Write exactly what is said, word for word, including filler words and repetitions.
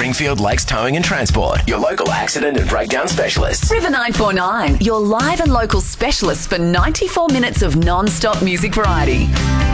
Springfield Lakes Towing and Transport, your local accident and breakdown specialists. River nine four nine, your live and local specialist for ninety-four minutes of non-stop music variety.